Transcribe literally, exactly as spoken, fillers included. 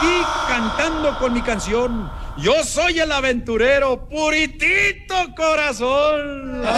aquí cantando con mi canción. Yo soy el aventurero, puritito corazón.